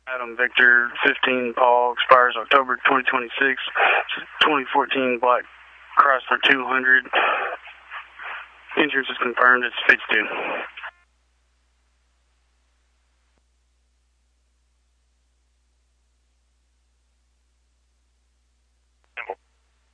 Adam Victor 15 Paul expires October 2026. 2014 Black Chrysler 200. Insurance is confirmed. It's fixed in.